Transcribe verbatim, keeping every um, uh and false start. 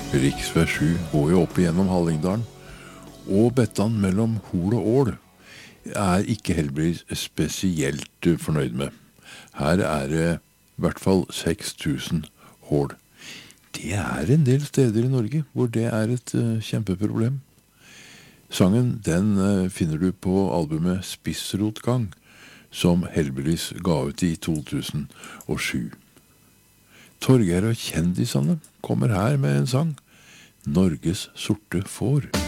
Riksvei sju går jo opp igjennom Hallingdalen, og Bettan mellom Hol og Ål er ikke Hellbillies spesielt fornøyd med. Her er det i hvert fall seks tusen hål. Det er en del steder i Norge hvor det er et uh, kjempeproblem. Sangen den uh, finner du på albumet Spissrotgang, som Hellbillies ga ut i to tusen og sju. Torgeir og kjendisene kommer her med en sang, Norges sorte får.